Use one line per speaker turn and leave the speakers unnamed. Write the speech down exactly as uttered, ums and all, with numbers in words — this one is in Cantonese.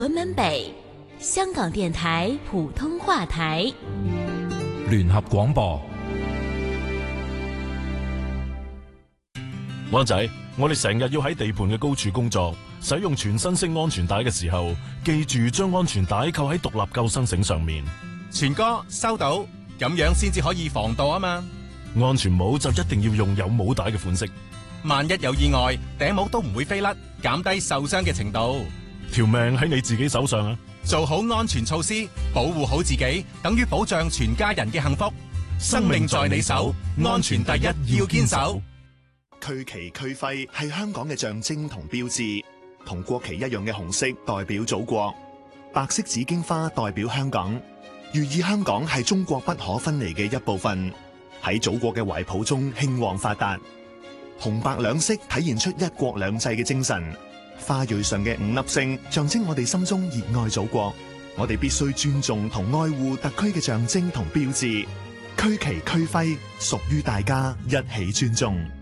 屯門北，香港電台普通話台，
聯合廣播。
灣仔，我哋成日要喺地盤嘅高處工作，使用全身式安全帶嘅時候，記住將安全帶扣喺獨立救生繩上面。
全哥收到，咁樣先至可以防盜啊嘛。
安全帽就一定要用有帽帶嘅款式，
萬一有意外，頂帽都唔會飛甩，減低受傷嘅程度。
條命喺你自己手上啊！
做好安全措施，保護好自己，等於保障全家人嘅幸福。生命在你手，安全第一，要堅守。
區旗區徽係香港嘅象徵同標誌，同國旗一樣嘅紅色代表祖國，白色紫荊花代表香港，寓意香港係中國不可分離嘅一部分，喺祖國嘅懷抱中興旺發達。紅白兩色體現出一國兩制嘅精神，花蕊上嘅五粒星象徵我哋心中熱愛祖國，我哋必須尊重同愛護特區嘅象徵同標誌，區旗區徽屬於大家，一起尊重。